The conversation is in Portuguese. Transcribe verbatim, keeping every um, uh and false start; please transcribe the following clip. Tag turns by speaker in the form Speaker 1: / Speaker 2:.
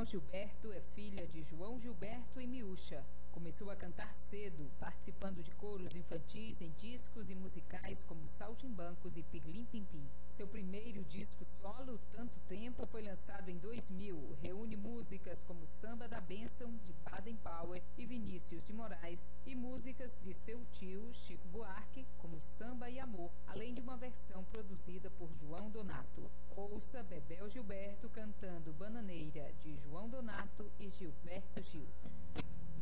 Speaker 1: Bebel Gilberto é filha de João Gilberto e Miúcha. Começou a cantar cedo, participando de coros infantis em discos e musicais como Saltimbancos e Pirlim Pim Pim. Seu primeiro disco solo, Tanto Tempo, foi lançado em dois mil. Reúne músicas como Samba da Bênção, de Baden Powell e Vinícius de Moraes, e músicas de seu tio, Chico Buarque, como Samba e Amor, além de uma versão produzida por João Donato. Ouça Bebel Gilberto cantando Bananeira, de João Donato e Gilberto Gil.